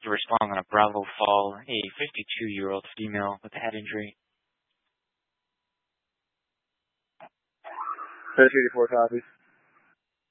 to respond on a Bravo Fall, a 52-year-old female with a head injury. 1084 copies.